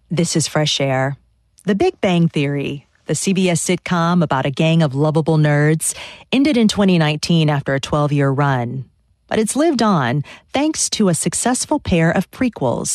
This is Fresh Air. The Big Bang Theory, the CBS sitcom about a gang of lovable nerds, ended in 2019 after a 12-year run. But it's lived on thanks to a successful pair of prequels.